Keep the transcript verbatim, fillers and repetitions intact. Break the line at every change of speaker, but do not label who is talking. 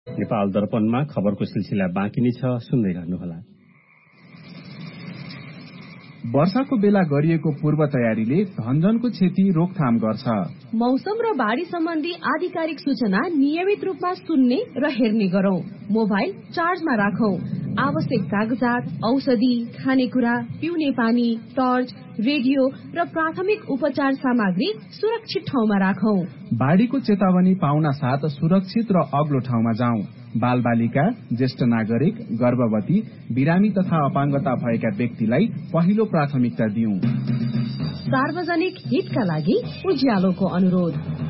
नेपाल दर्पणमा खबरको सिलसिला बाँकी नै छ, सुन्दै रहनुहोला।
वर्षाको बेला गरिएको पूर्व तयारीले धनजनको क्षति रोकथाम गर्छ।
मौसम र बाढ़ी सम्बन्धी आधिकारिक सूचना नियमित रूपमा सुन्ने र हेर्ने गरौं। मोबाइल चार्जमा राखौं। आवश्यक कागजात, औषधि, खानेकुरा, पिउने पानी, टर्च, रेडियो र प्राथमिक उपचार सामग्री सुरक्षित ठाउँमा राखौं।
बाढ़ीको चेतावनी पाउन साथ सुरक्षित र अग्लो ठाउँमा जाउँ। बाल बालिका, ज्येष्ठ नागरिक, गर्भवती, बिरामी तथा अपाङ्गता भएका व्यक्तिलाई पहिलो प्राथमिकता दिउँ।
सार्वजनिक हितका लागि उज्यालोको अनुरोध।